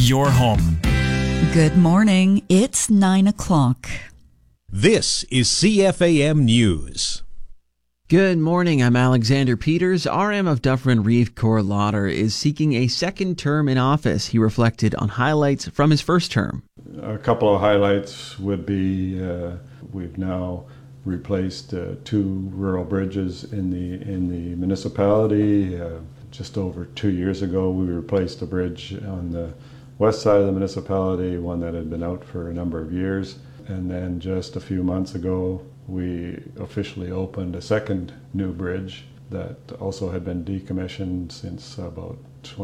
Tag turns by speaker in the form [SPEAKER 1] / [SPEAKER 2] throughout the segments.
[SPEAKER 1] your home.
[SPEAKER 2] Good morning. It's 9 o'clock.
[SPEAKER 3] This is CFAM News.
[SPEAKER 4] Good morning. I'm Alexander Peters. RM of Dufferin Reeve Cor Lauder is seeking a second term in office. He reflected on highlights from his first term.
[SPEAKER 5] A couple of highlights would be we've now replaced 2 rural bridges in the municipality. Just over 2 years ago, we replaced a bridge on the west side of the municipality, one that had been out for a number of years. And then just a few months ago, we officially opened a second new bridge that also had been decommissioned since about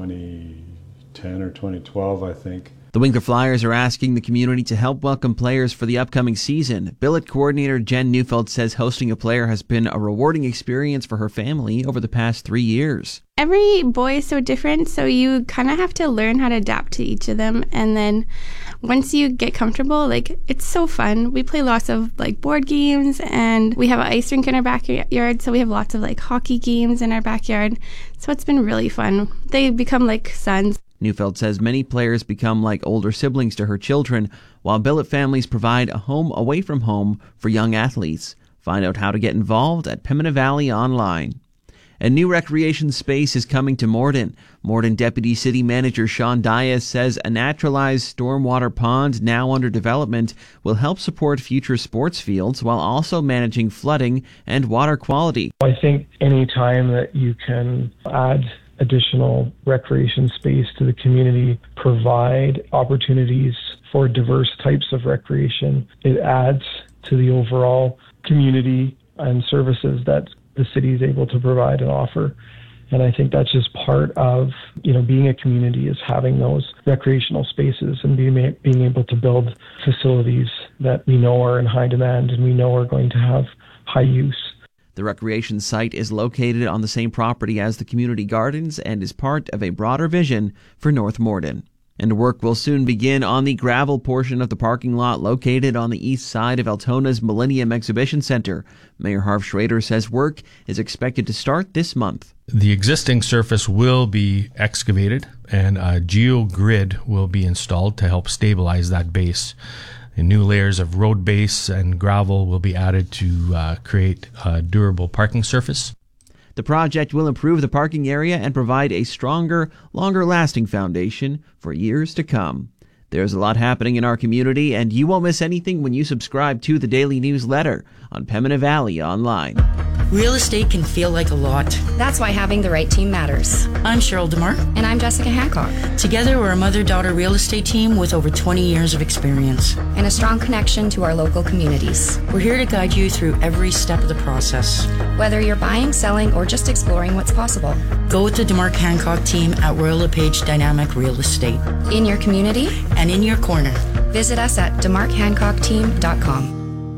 [SPEAKER 5] 2010 or 2012, I think.
[SPEAKER 4] The Winkler Flyers are asking the community to help welcome players for the upcoming season. Billet coordinator Jen Neufeld says hosting a player has been a rewarding experience for her family over the past 3 years.
[SPEAKER 6] Every boy is so different, so you kind of have to learn how to adapt to each of them. And then once you get comfortable, it's so fun. We play lots of board games, and we have an ice rink in our backyard, so we have lots of hockey games in our backyard. So it's been really fun. They become like sons.
[SPEAKER 4] Neufeld says many players become like older siblings to her children, while Billet families provide a home away from home for young athletes. Find out how to get involved at Pembina Valley Online. A new recreation space is coming to Morden. Morden Deputy City Manager Sean Dias says a naturalized stormwater pond now under development will help support future sports fields while also managing flooding and water quality.
[SPEAKER 7] I think any time that you can add additional recreation space to the community, provide opportunities for diverse types of recreation, it adds to the overall community and services that the city is able to provide and offer. And I think that's just part of, being a community, is having those recreational spaces and being able to build facilities that we know are in high demand and we know are going to have high use.
[SPEAKER 4] The recreation site is located on the same property as the community gardens and is part of a broader vision for North Morden. And work will soon begin on the gravel portion of the parking lot located on the east side of Altona's Millennium Exhibition Center. Mayor Harv Schrader says work is expected to start this month.
[SPEAKER 8] The existing surface will be excavated and a geogrid will be installed to help stabilize that base. And new layers of road base and gravel will be added to create a durable parking surface.
[SPEAKER 4] The project will improve the parking area and provide a stronger, longer-lasting foundation for years to come. There's a lot happening in our community, and you won't miss anything when you subscribe to the daily newsletter on Pembina Valley Online.
[SPEAKER 9] Real estate can feel like a lot.
[SPEAKER 10] That's why having the right team matters.
[SPEAKER 9] I'm Cheryl DeMar.
[SPEAKER 10] And I'm Jessica Hancock.
[SPEAKER 9] Together, we're a mother-daughter real estate team with over 20 years of experience.
[SPEAKER 10] And a strong connection to our local communities.
[SPEAKER 9] We're here to guide you through every step of the process.
[SPEAKER 10] Whether you're buying, selling, or just exploring what's possible.
[SPEAKER 9] Go with the DeMar Hancock team at Royal LePage Dynamic Real Estate.
[SPEAKER 10] In your community.
[SPEAKER 9] And in your corner.
[SPEAKER 10] Visit us at demarkhancockteam.com.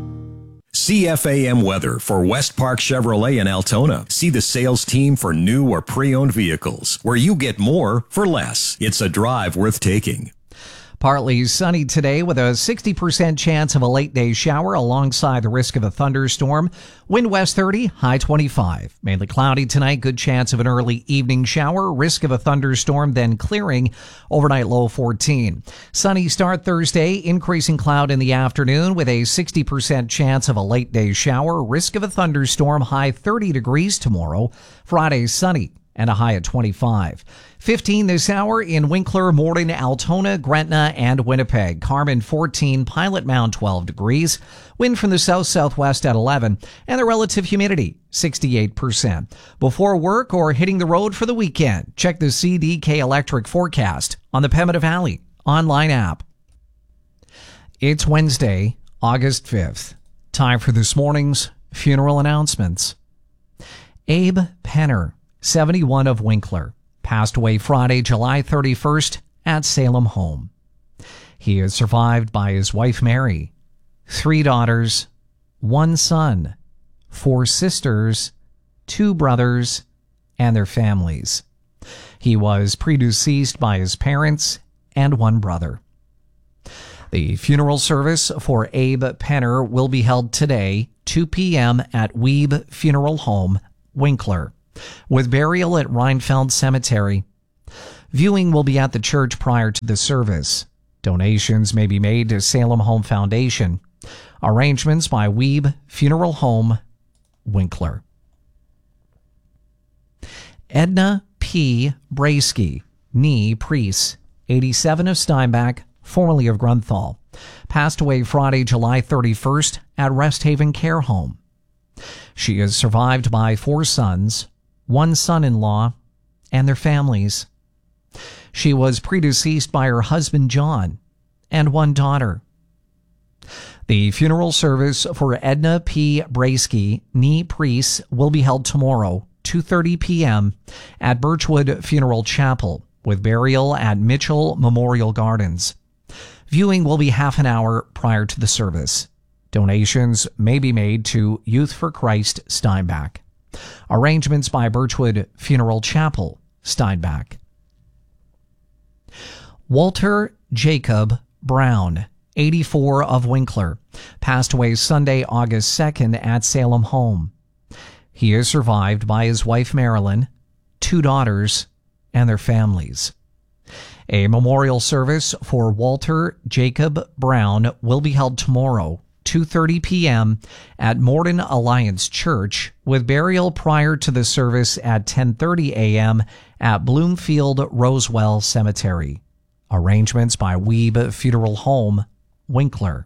[SPEAKER 3] CFAM weather for West Park Chevrolet in Altona. See the sales team for new or pre-owned vehicles, where you get more for less. It's a drive worth taking.
[SPEAKER 11] Partly sunny today with a 60% chance of a late day shower alongside the risk of a thunderstorm. Wind west 30, high 25. Mainly cloudy tonight, good chance of an early evening shower. Risk of a thunderstorm, then clearing. Overnight low 14. Sunny start Thursday, increasing cloud in the afternoon with a 60% chance of a late day shower. Risk of a thunderstorm, high 30 degrees tomorrow. Friday sunny and a high at 25. 15 this hour in Winkler, Morden, Altona, Gretna, and Winnipeg. Carmen 14, Pilot Mound 12 degrees. Wind from the south-southwest at 11, and the relative humidity 68%. Before work or hitting the road for the weekend, check the CDK Electric forecast on the Pembina Valley online app. It's Wednesday, August 5th. Time for this morning's funeral announcements. Abe Penner, 71 of Winkler, passed away Friday, July 31st at Salem home. He is survived by his wife Mary, 3 daughters, 1 son, 4 sisters, 2 brothers, and their families. He was predeceased by his parents and 1 brother. The funeral service for Abe Penner will be held today, 2 p.m. at Weeb Funeral Home, Winkler, with burial at Reinfeld Cemetery. Viewing will be at the church prior to the service. Donations may be made to Salem Home Foundation. Arrangements by Weeb Funeral Home, Winkler. Edna P. Braysky, nee Priest, 87 of Steinbach, formerly of Grunthal, passed away Friday, July 31st at Rest Haven Care Home. She is survived by 4 sons, 1 son-in-law, and their families. She was predeceased by her husband John and 1 daughter. The funeral service for Edna P. Braysky, nee Priest, will be held tomorrow, 2:30 p.m. at Birchwood Funeral Chapel, with burial at Mitchell Memorial Gardens. Viewing will be half an hour prior to the service. Donations may be made to Youth for Christ, Steinbach. Arrangements by Birchwood Funeral Chapel, Steinbach. Walter Jacob Brown, 84 of Winkler, passed away Sunday, August 2nd at Salem Home. He is survived by his wife Marilyn, 2 daughters, and their families. A memorial service for Walter Jacob Brown will be held tomorrow, 2:30 p.m. at Morden Alliance Church, with burial prior to the service at 10:30 a.m. at Bloomfield Rosewell Cemetery. Arrangements by Weeb Funeral Home, Winkler.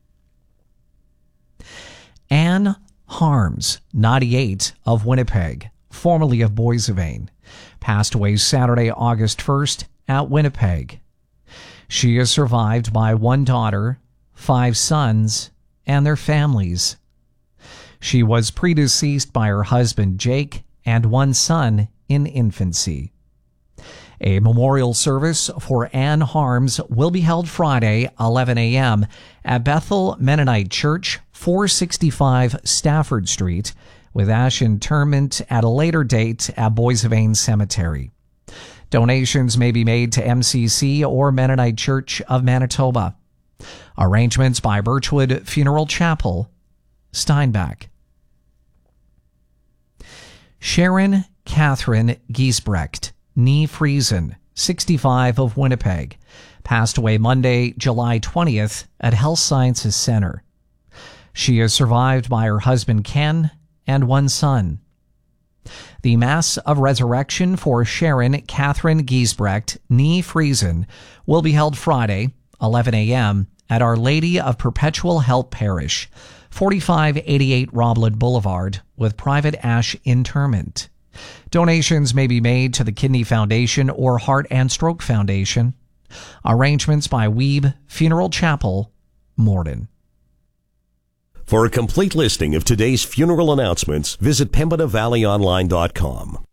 [SPEAKER 11] Anne Harms, 98 of Winnipeg, formerly of Boissevain, passed away Saturday, August 1st at Winnipeg. She is survived by 1 daughter, 5 sons, and their families. She was predeceased by her husband Jake and 1 son in infancy. A memorial service for Anne Harms will be held Friday, 11 a.m. at Bethel Mennonite Church, 465 Stafford Street, with ash interment at a later date at Boissevain Cemetery. Donations may be made to MCC or Mennonite Church of Manitoba. Arrangements by Birchwood Funeral Chapel, Steinbach. Sharon Catherine Giesbrecht, nee Friesen, 65 of Winnipeg, passed away Monday, July 20th at Health Sciences Center. She is survived by her husband Ken and 1 son. The Mass of Resurrection for Sharon Catherine Giesbrecht, nee Friesen, will be held Friday, 11 a.m. at Our Lady of Perpetual Help Parish, 4588 Roblin Boulevard, with private ash interment. Donations may be made to the Kidney Foundation or Heart and Stroke Foundation. Arrangements by Weeb Funeral Chapel, Morden.
[SPEAKER 1] For a complete listing of today's funeral announcements, visit PembinaValleyOnline.com.